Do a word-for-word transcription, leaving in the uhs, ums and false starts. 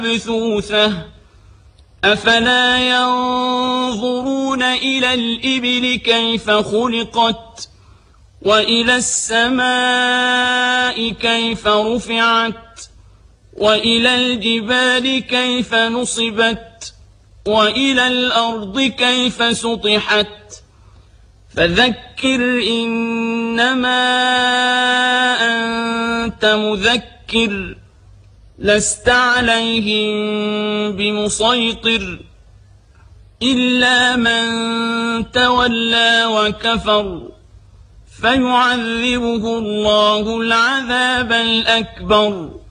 مبثوثة أفلا ينظرون إلى الإبل كيف خلقت وإلى السماء كيف رفعت وإلى الجبال كيف نصبت وإلى الأرض كيف سطحت فذكر إنما أنت مذكر لست عليهم بمسيطر إلا من تولى وكفر فيعذبه الله العذاب الأكبر